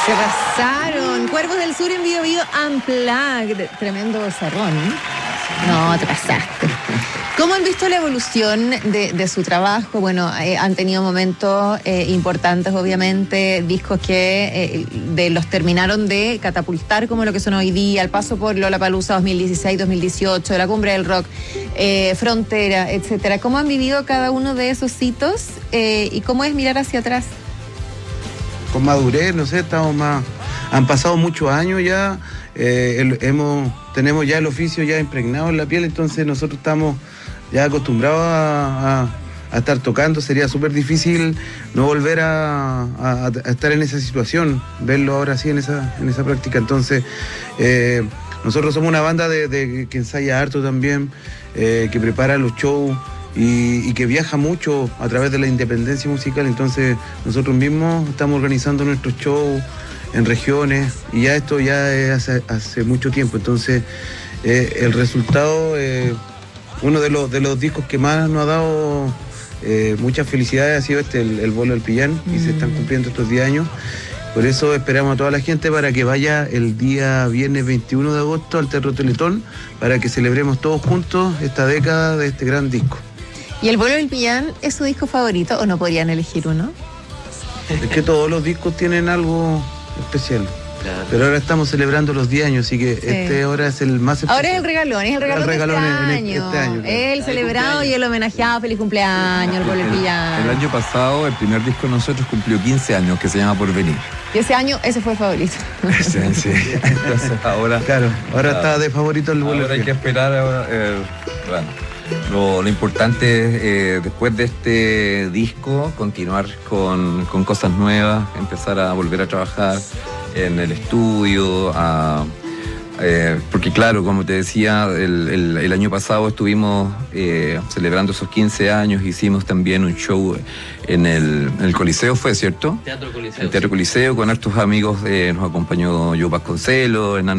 Se pasaron. Cuervos del Sur en Bío Bío Unplugged. Tremendo bozarrón. No, te pasaste. ¿Cómo han visto la evolución de su trabajo? Bueno, han tenido momentos importantes, obviamente, discos que los terminaron de catapultar como lo que son hoy día, el paso por Lollapalooza 2016-2018, la Cumbre del Rock, Frontera, etcétera. ¿Cómo han vivido cada uno de esos hitos y cómo es mirar hacia atrás? Con madurez, no sé, estamos más... Han pasado muchos años ya, tenemos ya el oficio ya impregnado en la piel, entonces nosotros estamos ya acostumbrados a estar tocando. Sería súper difícil no volver a estar en esa situación, verlo ahora sí en esa práctica. Entonces, nosotros somos una banda que ensaya harto también, que prepara los shows, y que viaja mucho a través de la independencia musical. Entonces nosotros mismos estamos organizando nuestros shows en regiones y ya esto ya es hace mucho tiempo. Entonces el resultado, uno de los discos que más nos ha dado muchas felicidades ha sido el Bolo del Pillán, y se están cumpliendo estos 10 años. Por eso esperamos a toda la gente para que vaya el día viernes 21 de agosto al Teatro Teletón, para que celebremos todos juntos esta década de este gran disco. ¿Y el Bolo del Pillán es su disco favorito o no podrían elegir uno? Es que todos los discos tienen algo especial. Claro. Pero ahora estamos celebrando los 10 años, así que sí. Ahora es el más especial. Ahora es el regalón de este año. Claro. El celebrado y el homenajeado. Feliz cumpleaños, el Bolo del Pillán. El año pasado, el primer disco de nosotros cumplió 15 años, que se llama Porvenir. Y ese año, ese fue el favorito. Sí. Entonces ahora está de favorito el Bolo. Ahora hay que esperar. Bueno. Lo importante es, después de este disco, continuar con cosas nuevas, empezar a volver a trabajar en el estudio, porque claro, como te decía, el año pasado estuvimos celebrando esos 15 años, hicimos también un show en el Coliseo, ¿fue cierto? Teatro Coliseo. El Teatro Coliseo, con hartos amigos, nos acompañó Joe Vasconcelos,